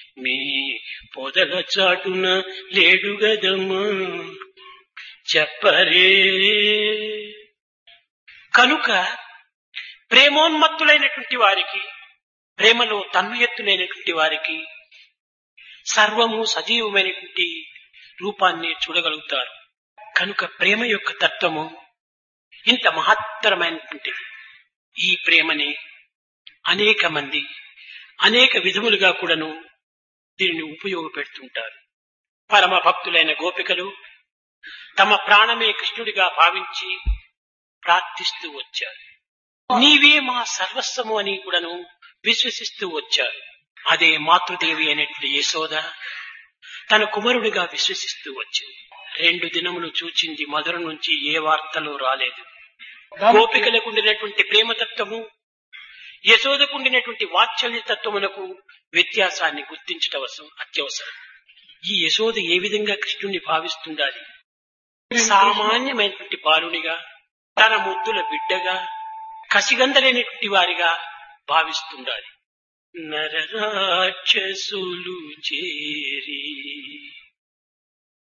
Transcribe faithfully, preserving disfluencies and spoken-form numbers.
మీ పొదల చాటున లేడు గదమ్మా చెప్పరే. కనుక ప్రేమోన్మత్తులైనటువంటి వారికి, ప్రేమలో తన్మయత్తులైనటువంటి వారికి సర్వము సజీవమైనటువంటి రూపాన్ని చూడగలుగుతారు. కనుక ప్రేమ యొక్క తత్వము ఇంత మహత్తరమైనటువంటిది. ఈ ప్రేమని అనేక మంది అనేక విధములుగా కూడాను దీనిని ఉపయోగపెడుతుంటారు. పరమ భక్తులైన గోపికలు తమ ప్రాణమే కృష్ణుడిగా భావించి ప్రార్థిస్తూ వచ్చారు. నీవే మా సర్వస్వము అని కూడాను విశ్వసిస్తూ వచ్చారు. అదే మాతృదేవి అయినటువంటి యశోద తన కుమారుడిగా విశ్వసిస్తూ వచ్చింది. రెండు దినములు చూచింది, మధుర నుంచి ఏ వార్తలు రాలేదు. గోపికలకు ఉండినటువంటి ప్రేమతత్వము, యశోదకు ఉండినటువంటి వాత్సల్య తత్వమునకు వ్యత్యాసాన్ని గుర్తించటం అత్యవసరం. ఈ యశోద ఏ విధంగా కృష్ణుణ్ణి భావిస్తుండాలి? సామాన్యమైనటువంటి బాలునిగా, తన ముద్దుల బిడ్డగా, కసిగందలైనటువంటి వారిగా భావిస్తుండాలి. నరరాక్షసులు చేరి